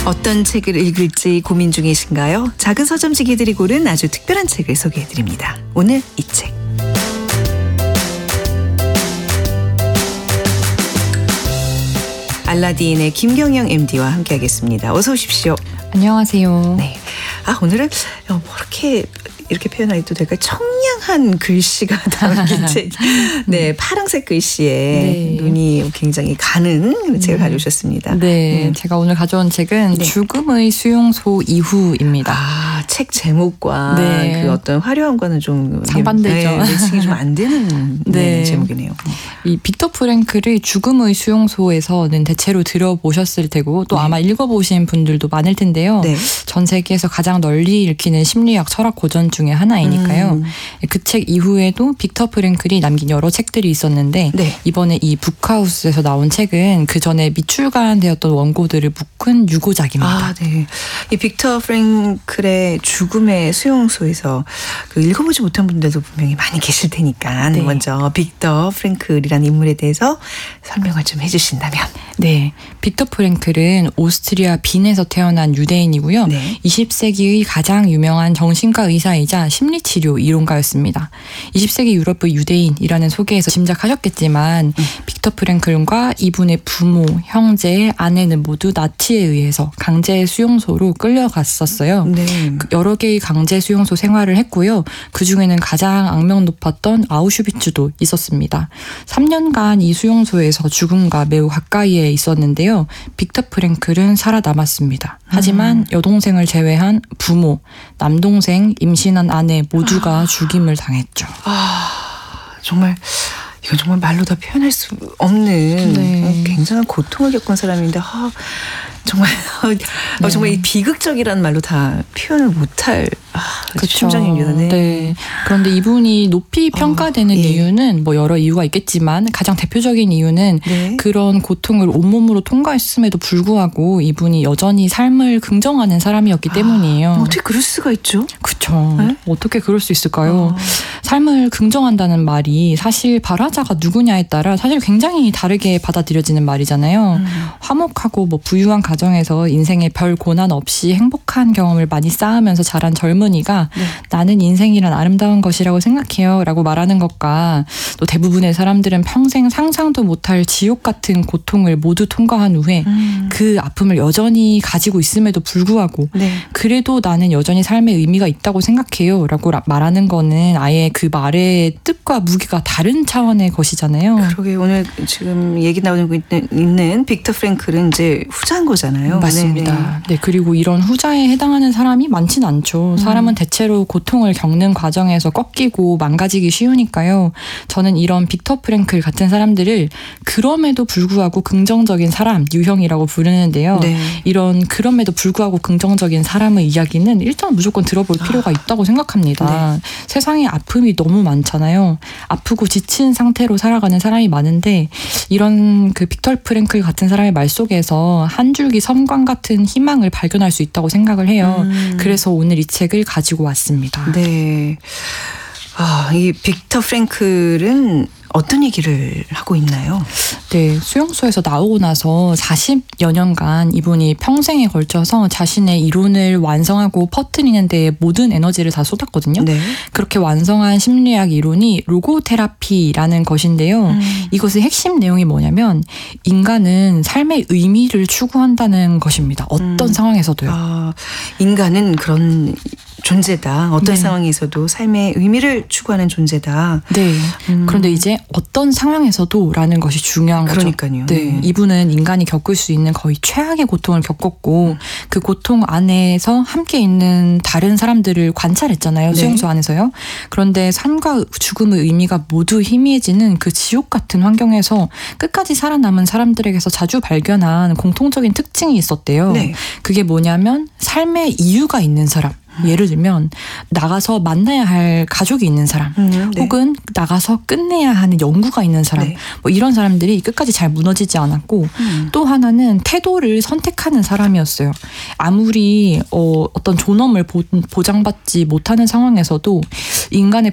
어떤 책을 읽을지 고민 중이신가요? 작은 서점지기들이 고른 아주 특별한 책을 소개해드립니다. 오늘 이 책. 알라딘의 김경영 MD와 함께하겠습니다. 어서 오십시오. 안녕하세요. 네. 오늘은 이렇게 표현해도 될까요? 청량한 글씨가 담긴 책. 네, 파란색 글씨에 눈이 굉장히 가는 책을 가져오셨습니다. 네, 제가 오늘 가져온 책은 죽음의 수용소 이후입니다. 책 제목과 그 어떤 화려함과는 좀 상반되죠. 매칭이 좀 안 되는 제목이네요. 이 빅터 프랭클의 죽음의 수용소에서는 대체로 들어보셨을 테고 또 아마 읽어보신 분들도 많을 텐데요. 전 세계에서 가장 널리 읽히는 심리학 철학 고전 중에 하나이니까요. 그 책 이후에도 빅터 프랭클이 남긴 여러 책들이 있었는데 이번에 이 북하우스에서 나온 책은 그 전에 미출간되었던 원고들을 묶은 유고작입니다. 이 빅터 프랭클의 죽음의 수용소에서 읽어보지 못한 분들도 분명히 많이 계실 테니까 먼저 빅터 프랭클이라는 인물에 대해서 설명을 좀 해주신다면. 네, 빅터 프랭클은 오스트리아 빈에서 태어난 유대인이고요. 20세기의 가장 유명한 정신과 의사이자 심리치료 이론가였습니다. 20세기 유럽의 유대인이라는 소개에서 짐작하셨겠지만 빅터 프랭클과 이분의 부모, 형제, 아내는 모두 나치에 의해서 강제 수용소로 끌려갔었어요. 여러 개의 강제 수용소 생활을 했고요. 그중에는 가장 악명 높았던 아우슈비츠도 있었습니다. 3년간 이 수용소에서 죽음과 매우 가까이에 있었는데요. 빅터 프랭클은 살아남았습니다. 하지만 여동생을 제외한 부모, 남동생, 임신한 아내 모두가 죽임을 당했죠. 이건 정말 말로 다 표현할 수 없는 굉장한 고통을 겪은 사람인데 정말 이 비극적이라는 말로 다 표현을 못할 심정입니다. 그런데 이분이 높이 평가되는 이유는 여러 이유가 있겠지만 가장 대표적인 이유는 그런 고통을 온몸으로 통과했음에도 불구하고 이분이 여전히 삶을 긍정하는 사람이었기 때문이에요. 어떻게 그럴 수가 있죠? 그렇죠. 어떻게 그럴 수 있을까요? 삶을 긍정한다는 말이 사실 발화자가 누구냐에 따라 사실 굉장히 다르게 받아들여지는 말이잖아요. 화목하고 부유한 가정에서 인생에 별 고난 없이 행복한 경험을 많이 쌓으면서 자란 젊은이가 나는 인생이란 아름다운 것이라고 생각해요 라고 말하는 것과 또 대부분의 사람들은 평생 상상도 못할 지옥 같은 고통을 모두 통과한 후에 그 아픔을 여전히 가지고 있음에도 불구하고 그래도 나는 여전히 삶의 의미가 있다고 생각해요 라고 말하는 거는 아예 그 말의 뜻과 무게가 다른 차원의 것이잖아요. 그러게 오늘 지금 얘기 나오고 있는 빅터 프랭클은 이제 후자인 거잖아요. 맞습니다. 그리고 이런 후자에 해당하는 사람이 많진 않죠. 사람은 대체로 고통을 겪는 과정에서 꺾이고 망가지기 쉬우니까요. 저는 이런 빅터 프랭클 같은 사람들을 그럼에도 불구하고 긍정적인 사람, 유형이라고 부르는데요. 이런 그럼에도 불구하고 긍정적인 사람의 이야기는 일단 무조건 들어볼 필요가 있다고 생각합니다. 세상에 아픔이 너무 많잖아요. 아프고 지친 상태로 살아가는 사람이 많은데 이런 그 빅터 프랭클 같은 사람의 말 속에서 한 줄기 섬광 같은 희망을 발견할 수 있다고 생각을 해요. 그래서 오늘 이 책을 가지고 왔습니다. 이 빅터 프랭클은 어떤 얘기를 하고 있나요? 수용소에서 나오고 나서 40여 년간 이분이 평생에 걸쳐서 자신의 이론을 완성하고 퍼뜨리는 데에 모든 에너지를 다 쏟았거든요. 그렇게 완성한 심리학 이론이 로고테라피라는 것인데요. 이것의 핵심 내용이 뭐냐면 인간은 삶의 의미를 추구한다는 것입니다. 어떤 상황에서도요. 인간은 그런 존재다. 어떤 상황에서도 삶의 의미를 추구하는 존재다. 그런데 이제 어떤 상황에서도 라는 것이 중요한 거죠. 그러니까요. 이분은 인간이 겪을 수 있는 거의 최악의 고통을 겪었고 그 고통 안에서 함께 있는 다른 사람들을 관찰했잖아요. 수용소 안에서요. 그런데 삶과 죽음의 의미가 모두 희미해지는 그 지옥 같은 환경에서 끝까지 살아남은 사람들에게서 자주 발견한 공통적인 특징이 있었대요. 그게 뭐냐면 삶의 이유가 있는 사람. 예를 들면 나가서 만나야 할 가족이 있는 사람 혹은 나가서 끝내야 하는 연구가 있는 사람 이런 사람들이 끝까지 잘 무너지지 않았고 또 하나는 태도를 선택하는 사람이었어요. 아무리 어떤 존엄을 보장받지 못하는 상황에서도 인간의